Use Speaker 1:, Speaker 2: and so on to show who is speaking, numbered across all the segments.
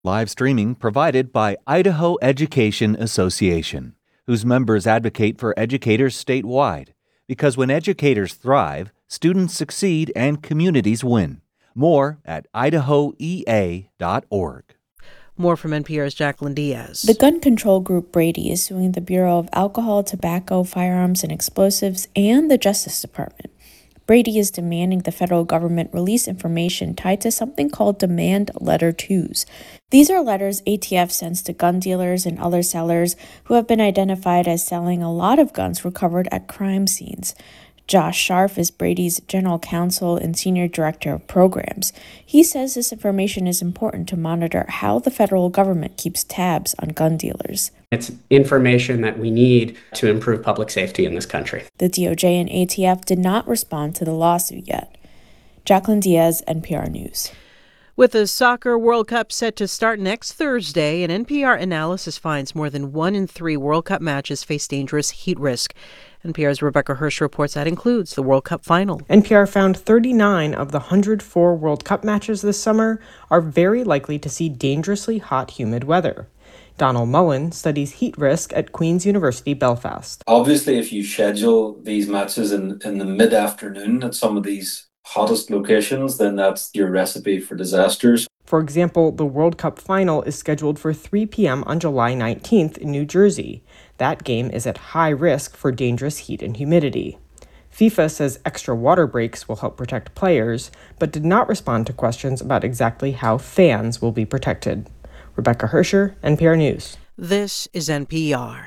Speaker 1: Live streaming provided by Idaho Education Association, whose members advocate for educators statewide. Because when educators thrive, students succeed and communities win. More at idahoea.org.
Speaker 2: More from NPR's Jacqueline Diaz.
Speaker 3: The gun control group Brady is suing the Bureau of Alcohol, Tobacco, Firearms, and Explosives and the Justice Department. Brady is demanding the federal government release information tied to something called Demand Letter 2s. These are letters ATF sends to gun dealers and other sellers who have been identified as selling a lot of guns recovered at crime scenes. Josh Scharf is Brady's general counsel and senior director of programs. He says this information is important to monitor how the federal government keeps tabs on gun dealers.
Speaker 4: It's information that we need to improve public safety in this country.
Speaker 3: The DOJ and ATF did not respond to the lawsuit yet. Jacqueline Diaz, NPR News.
Speaker 2: With the Soccer World Cup set to start next Thursday, an NPR analysis finds more than 1 in 3 World Cup matches face dangerous heat risk. NPR's Rebecca Hirsch reports that includes the World Cup final.
Speaker 5: NPR found 39 of the 104 World Cup matches this summer are very likely to see dangerously hot, humid weather. Donald Mullen studies heat risk at Queen's University, Belfast.
Speaker 6: Obviously, if you schedule these matches in the mid-afternoon at some of these hottest locations, then that's your recipe for disasters.
Speaker 5: For example, the World Cup final is scheduled for 3 p.m. on July 19th in New Jersey. That game is at high risk for dangerous heat and humidity. FIFA says extra water breaks will help protect players, but did not respond to questions about exactly how fans will be protected. Rebecca Hersher, NPR News.
Speaker 2: This is NPR.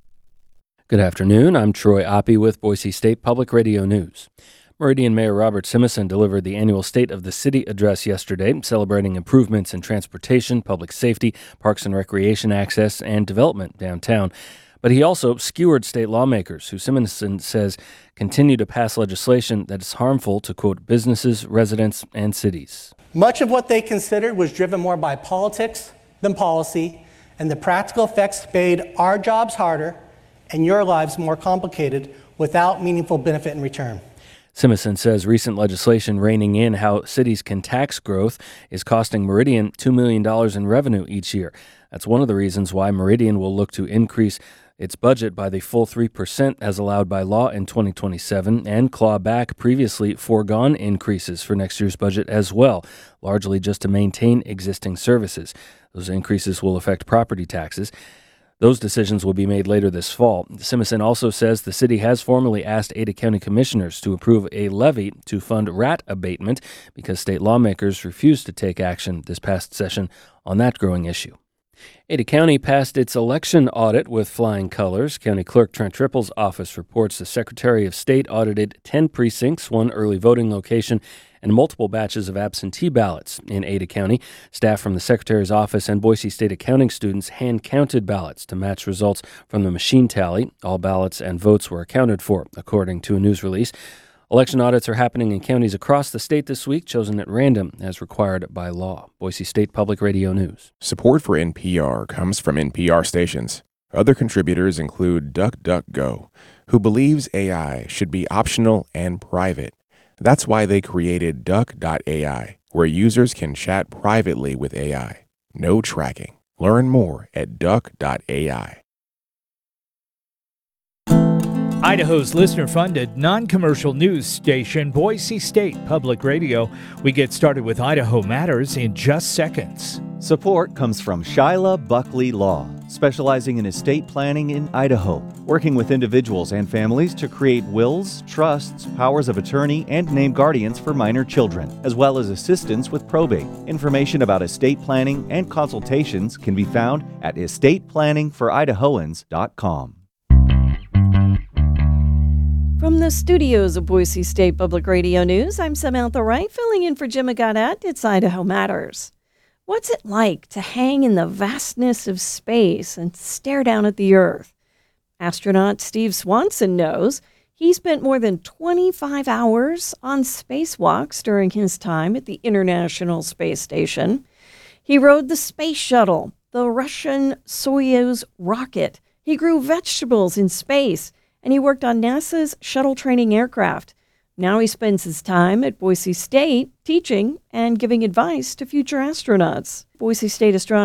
Speaker 7: Good afternoon. I'm Troy Oppie with Boise State Public Radio News. Meridian Mayor Robert Simison delivered the annual State of the City address yesterday, celebrating improvements in transportation, public safety, parks and recreation access, and development downtown. But he also skewered state lawmakers, who Simison says continue to pass legislation that is harmful to, quote, businesses, residents, and cities.
Speaker 8: Much of what they considered was driven more by politics than policy, and the practical effects made our jobs harder and your lives more complicated without meaningful benefit in return.
Speaker 7: Simison says recent legislation reining in how cities can tax growth is costing Meridian $2 million in revenue each year. That's one of the reasons why Meridian will look to increase its budget by the full 3% as allowed by law in 2027 and claw back previously foregone increases for next year's budget as well, largely just to maintain existing services. Those increases will affect property taxes. Those decisions will be made later this fall. Simison also says the city has formally asked Ada County commissioners to approve a levy to fund rat abatement because state lawmakers refused to take action this past session on that growing issue. Ada County passed its election audit with flying colors. County Clerk Trent Tripple's office reports the Secretary of State audited 10 precincts, 1 early voting location, and multiple batches of absentee ballots in Ada County. Staff from the Secretary's office and Boise State accounting students hand-counted ballots to match results from the machine tally. All ballots and votes were accounted for, according to a news release. Election audits are happening in counties across the state this week, chosen at random as required by law. Boise State Public Radio News.
Speaker 9: Support for NPR comes from NPR stations. Other contributors include DuckDuckGo, who believes AI should be optional and private. That's why they created Duck.ai, where users can chat privately with AI. No tracking. Learn more at Duck.ai.
Speaker 10: Idaho's listener-funded, non-commercial news station, Boise State Public Radio. We get started with Idaho Matters in just seconds.
Speaker 1: Support comes from Shyla Buckley Law, specializing in estate planning in Idaho, working with individuals and families to create wills, trusts, powers of attorney, and name guardians for minor children, as well as assistance with probate. Information about estate planning and consultations can be found at estateplanningforidahoans.com.
Speaker 11: From the studios of Boise State Public Radio News, I'm Samantha Wright, filling in for Jim Gaudette. It's Idaho Matters. What's it like to hang in the vastness of space and stare down at the Earth? Astronaut Steve Swanson knows. He spent more than 25 hours on spacewalks during his time at the International Space Station. He rode the space shuttle, the Russian Soyuz rocket. He grew vegetables in space. And he worked on NASA's shuttle training aircraft. Now he spends his time at Boise State teaching and giving advice to future astronauts. Boise State astronomer